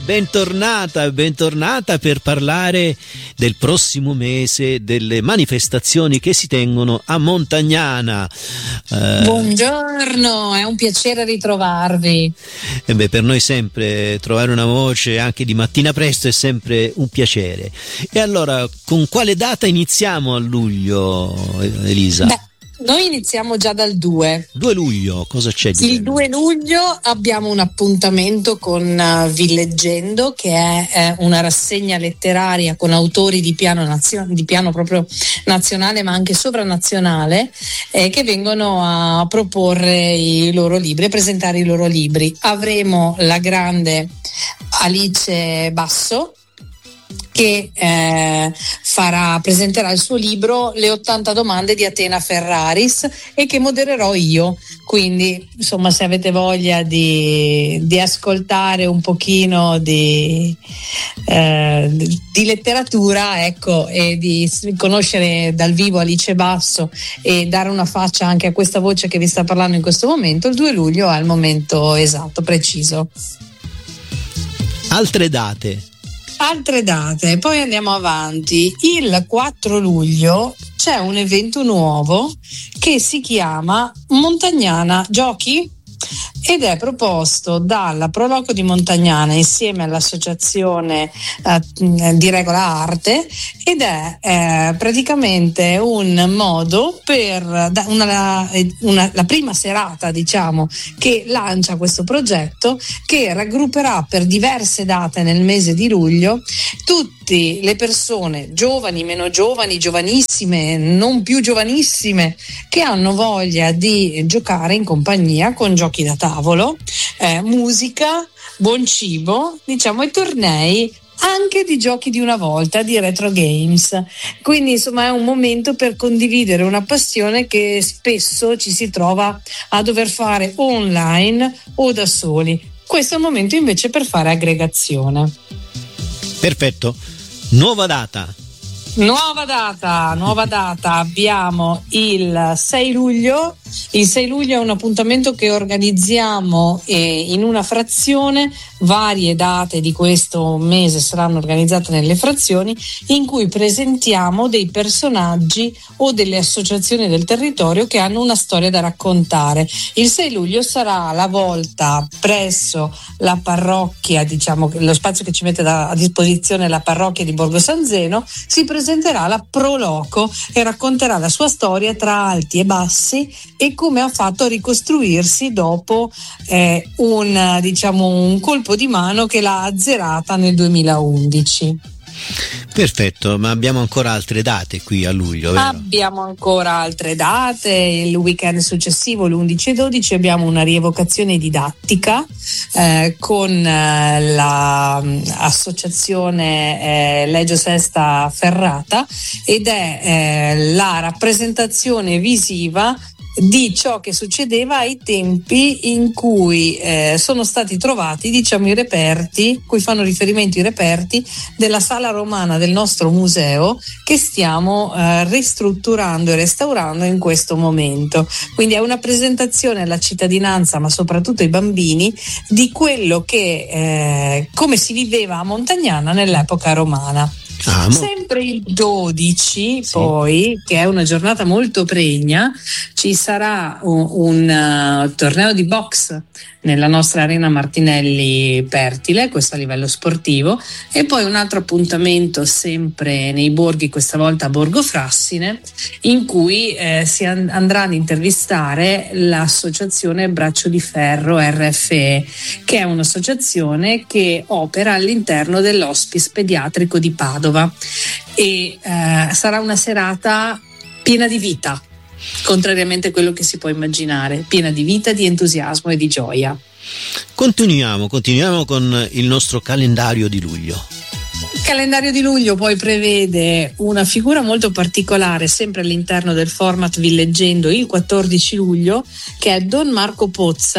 Bentornata, bentornata per parlare del prossimo mese, delle manifestazioni che si tengono a Montagnana. Buongiorno, è un piacere ritrovarvi. Per noi sempre trovare una voce anche di mattina presto è sempre un piacere. E allora, con quale data iniziamo a luglio, Elisa? Noi iniziamo già dal 2 luglio, cosa c'è di Il 2 luglio abbiamo un appuntamento con Villeggendo, che è una rassegna letteraria con autori di piano proprio nazionale ma anche sovranazionale, che vengono a proporre i loro libri, a presentare i loro libri. Avremo la grande Alice Basso, che presenterà il suo libro Le 80 domande di Atena Ferraris, e che modererò io. Quindi insomma, se avete voglia di ascoltare un pochino di letteratura, ecco, e di conoscere dal vivo Alice Basso e dare una faccia anche a questa voce che vi sta parlando in questo momento, il 2 luglio è il momento esatto, preciso. Altre date, poi andiamo avanti. Il 4 luglio c'è un evento nuovo che si chiama Montagnana Giochi ed è proposto dalla Proloco di Montagnana insieme all'associazione di Regola Arte, ed è praticamente un modo per la prima serata, diciamo, che lancia questo progetto, che raggrupperà per diverse date nel mese di luglio tutte le persone, giovani, meno giovani, giovanissime, non più giovanissime, che hanno voglia di giocare in compagnia con giochi da tavolo, musica, buon cibo, diciamo, e tornei anche di giochi di una volta, di retro games. Quindi insomma è un momento per condividere una passione che spesso ci si trova a dover fare online o da soli. Questo è un momento invece per fare aggregazione. Perfetto. Nuova data, abbiamo il 6 luglio. Il 6 luglio è un appuntamento che organizziamo in una frazione. Varie date di questo mese saranno organizzate nelle frazioni, in cui presentiamo dei personaggi o delle associazioni del territorio che hanno una storia da raccontare. Il 6 luglio sarà la volta presso la parrocchia, diciamo lo spazio che ci mette a disposizione la parrocchia di Borgo San Zeno. Si presenterà la Proloco e racconterà la sua storia tra alti e bassi e come ha fatto a ricostruirsi dopo un colpo di mano che l'ha azzerata nel 2011. Perfetto, ma abbiamo ancora altre date qui a luglio, vero? Abbiamo ancora altre date. Il weekend successivo, l'11 e 12, abbiamo una rievocazione didattica con l'associazione Legio Sesta Ferrata, ed è la rappresentazione visiva di ciò che succedeva ai tempi in cui sono stati trovati, diciamo, i reperti, cui fanno riferimento i reperti della sala romana del nostro museo, che stiamo ristrutturando e restaurando in questo momento. Quindi è una presentazione alla cittadinanza, ma soprattutto ai bambini, di quello che come si viveva a Montagnana nell'epoca romana. Sempre il 12, sì. Poi, che è una giornata molto pregna, ci sarà un torneo di box nella nostra arena Martinelli Pertile, questo a livello sportivo, e poi un altro appuntamento sempre nei borghi, questa volta a Borgo Frassine, in cui si andrà ad intervistare l'associazione Braccio di Ferro RFE, che è un'associazione che opera all'interno dell'Hospice Pediatrico di Padova, e sarà una serata piena di vita, contrariamente a quello che si può immaginare, piena di vita, di entusiasmo e di gioia. Continuiamo con il nostro calendario di luglio. Il calendario di luglio poi prevede una figura molto particolare, sempre all'interno del format Villeggendo, il 14 luglio, che è Don Marco Pozza,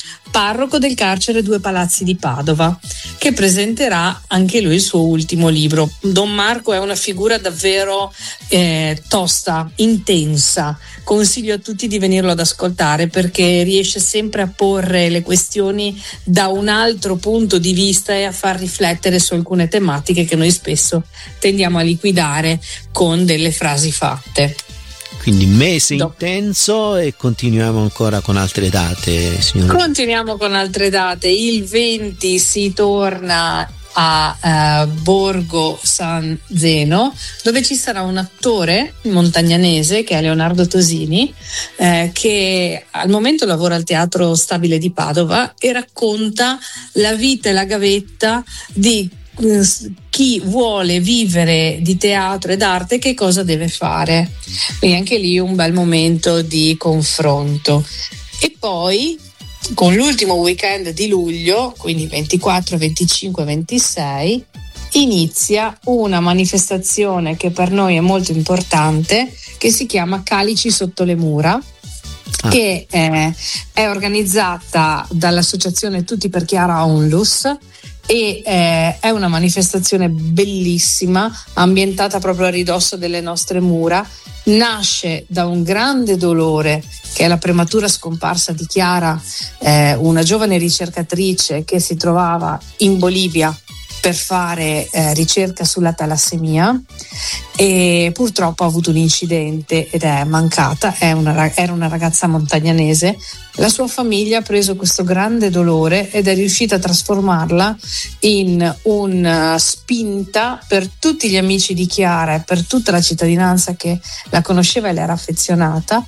parroco del carcere Due Palazzi di Padova, che presenterà anche lui il suo ultimo libro. Don Marco è una figura davvero tosta, intensa. Consiglio a tutti di venirlo ad ascoltare perché riesce sempre a porre le questioni da un altro punto di vista e a far riflettere su alcune tematiche che noi spesso tendiamo a liquidare con delle frasi fatte. Quindi mese intenso, e continuiamo ancora con altre date, signora. Continuiamo con altre date. Il 20 si torna a Borgo San Zeno, dove ci sarà un attore montagnanese che è Leonardo Tosini, che al momento lavora al Teatro Stabile di Padova e racconta la vita e la gavetta di chi vuole vivere di teatro ed arte, che cosa deve fare. Quindi anche lì un bel momento di confronto. E poi con l'ultimo weekend di luglio, quindi 24, 25, 26, inizia una manifestazione che per noi è molto importante, che si chiama Calici sotto le mura, che è organizzata dall'associazione Tutti per Chiara Onlus, e è una manifestazione bellissima, ambientata proprio a ridosso delle nostre mura. Nasce da un grande dolore, che è la prematura scomparsa di Chiara, una giovane ricercatrice che si trovava in Bolivia per fare ricerca sulla talassemia, e purtroppo ha avuto un incidente ed è mancata. Era una ragazza montagnanese. La sua famiglia ha preso questo grande dolore ed è riuscita a trasformarla in una spinta per tutti gli amici di Chiara e per tutta la cittadinanza che la conosceva e le era affezionata,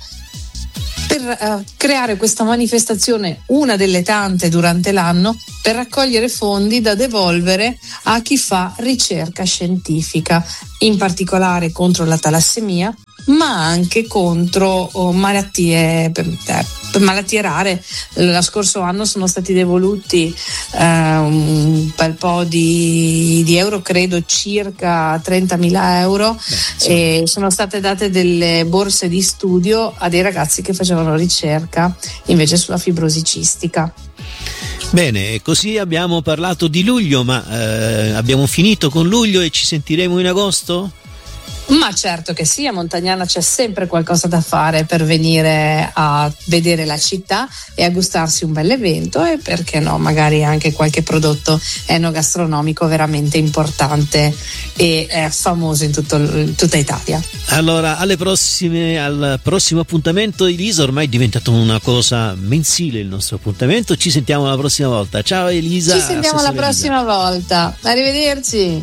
per creare questa manifestazione, una delle tante durante l'anno, per raccogliere fondi da devolvere a chi fa ricerca scientifica, in particolare contro la talassemia, ma anche contro malattie rare. Lo scorso anno sono stati devoluti un bel po' di euro, credo circa 30.000 euro, e sono state date delle borse di studio a dei ragazzi che facevano ricerca invece sulla fibrosi cistica. Bene, così abbiamo parlato di luglio, ma abbiamo finito con luglio e ci sentiremo in agosto? Ma certo che sì, a Montagnana c'è sempre qualcosa da fare per venire a vedere la città e a gustarsi un bel evento, e perché no, magari anche qualche prodotto enogastronomico veramente importante e famoso in tutta Italia. Allora, al prossimo appuntamento, Elisa. Ormai è diventato una cosa mensile il nostro appuntamento. Ci sentiamo la prossima volta. Ciao Elisa. Ci sentiamo la prossima volta. Arrivederci.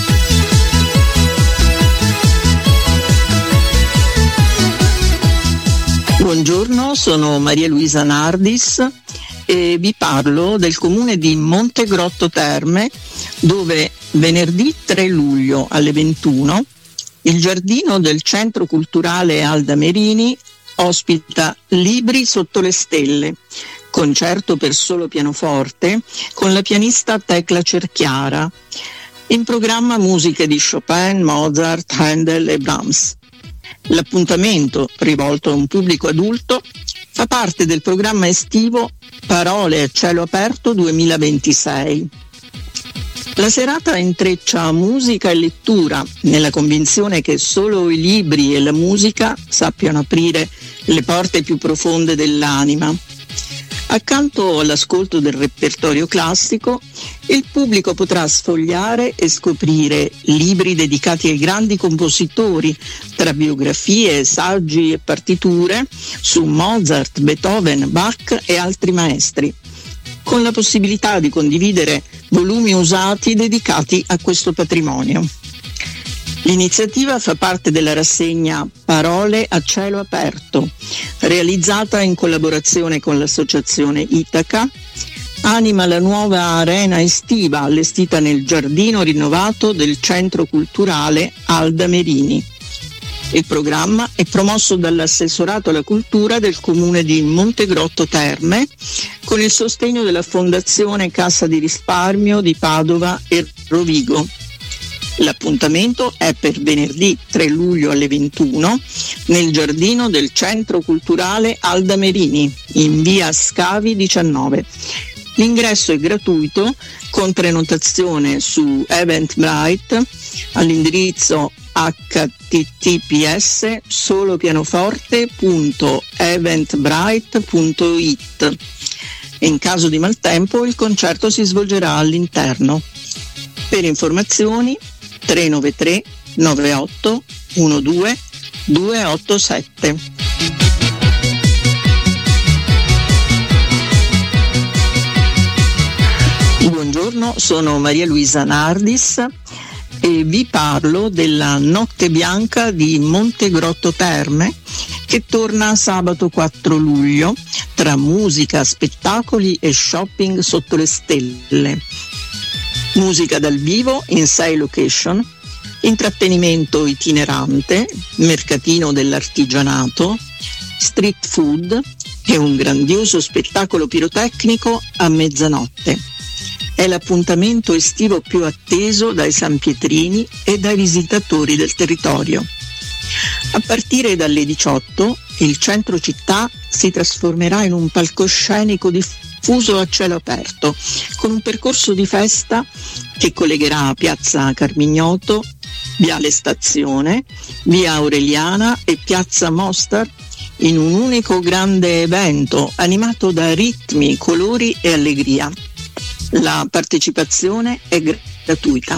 Buongiorno, sono Maria Luisa Nardis e vi parlo del comune di Montegrotto Terme, dove venerdì 3 luglio alle 21 il giardino del Centro Culturale Alda Merini ospita Libri sotto le stelle, concerto per solo pianoforte con la pianista Tecla Cerchiara. In programma musiche di Chopin, Mozart, Handel e Brahms. L'appuntamento, rivolto a un pubblico adulto, fa parte del programma estivo Parole a cielo aperto 2026. La serata intreccia musica e lettura, nella convinzione che solo i libri e la musica sappiano aprire le porte più profonde dell'anima. Accanto all'ascolto del repertorio classico, il pubblico potrà sfogliare e scoprire libri dedicati ai grandi compositori, tra biografie, saggi e partiture su Mozart, Beethoven, Bach e altri maestri, con la possibilità di condividere volumi usati dedicati a questo patrimonio. L'iniziativa fa parte della rassegna Parole a cielo aperto, realizzata in collaborazione con l'associazione Itaca, anima la nuova arena estiva allestita nel giardino rinnovato del Centro Culturale Alda Merini. Il programma è promosso dall'assessorato alla cultura del comune di Montegrotto Terme, con il sostegno della Fondazione Cassa di Risparmio di Padova e Rovigo. L'appuntamento è per venerdì 3 luglio alle 21 nel giardino del Centro Culturale Alda Merini, in via Scavi 19. L'ingresso è gratuito con prenotazione su Eventbrite all'indirizzo https://solopianoforte.eventbrite.it e in caso di maltempo il concerto si svolgerà all'interno. Per informazioni 393 98 12 287. Buongiorno, sono Maria Luisa Nardis e vi parlo della Notte Bianca di Montegrotto Terme, che torna sabato 4 luglio tra musica, spettacoli e shopping sotto le stelle. Musica dal vivo in 6 location, intrattenimento itinerante, mercatino dell'artigianato, street food e un grandioso spettacolo pirotecnico a mezzanotte. È l'appuntamento estivo più atteso dai sanpietrini e dai visitatori del territorio. A partire dalle 18 il centro città si trasformerà in un palcoscenico diffuso a cielo aperto, con un percorso di festa che collegherà Piazza Carmignoto, Viale Stazione, Via Aureliana e Piazza Mostar in un unico grande evento animato da ritmi, colori e allegria. La partecipazione è gratuita.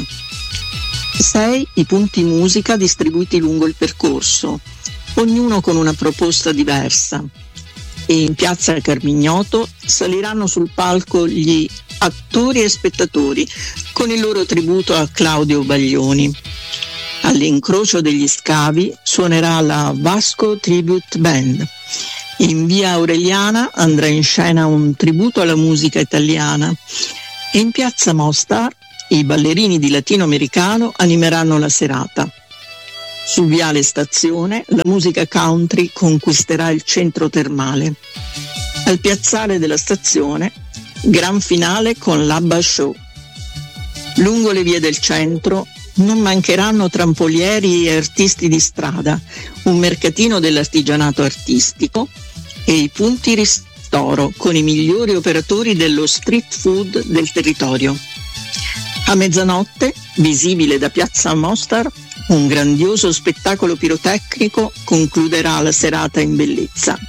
6 i punti musica distribuiti lungo il percorso, ognuno con una proposta diversa. E in Piazza Carmignoto saliranno sul palco gli attori e spettatori con il loro tributo a Claudio Baglioni. All'incrocio degli scavi suonerà la Vasco Tribute Band. In Via Aureliana andrà in scena un tributo alla musica italiana e in Piazza Mostar i ballerini di latinoamericano animeranno la serata. Su Viale Stazione la musica country conquisterà il centro termale. Al piazzale della stazione, gran finale con l'Abba Show. Lungo le vie del centro non mancheranno trampolieri e artisti di strada, un mercatino dell'artigianato artistico e i punti ristoro con i migliori operatori dello street food del territorio. A mezzanotte, visibile da Piazza Mostar, un grandioso spettacolo pirotecnico concluderà la serata in bellezza.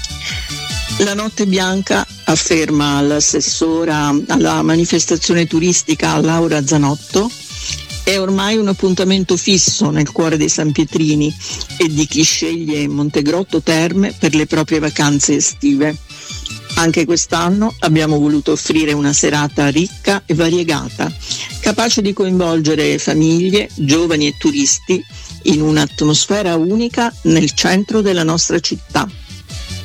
La Notte Bianca, afferma l'assessora alla manifestazione turistica Laura Zanotto, è ormai un appuntamento fisso nel cuore dei sanpietrini e di chi sceglie Montegrotto Terme per le proprie vacanze estive. Anche quest'anno abbiamo voluto offrire una serata ricca e variegata, capace di coinvolgere famiglie, giovani e turisti in un'atmosfera unica nel centro della nostra città.